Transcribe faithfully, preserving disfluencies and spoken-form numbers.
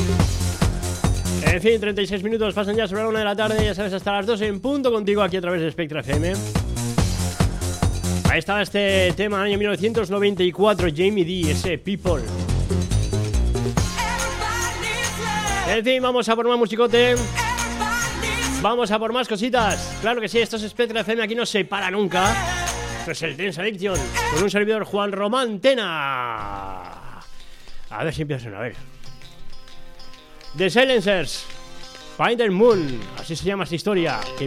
En fin, treinta y seis minutos pasan ya sobre la una de la tarde, ya sabes, hasta las dos en punto contigo aquí a través de Spectra F M. Ahí estaba este tema, año mil novecientos noventa y cuatro, Jamie D, ese People. En fin, vamos a por más musicote. Vamos a por más cositas. Claro que sí, esto es Spectra F M, aquí no se para nunca. Esto es el Dance Addiction, con un servidor Juan Román Tena. A ver si empiezan a ver. The Silencers, Find the Moon, así se llama esta historia.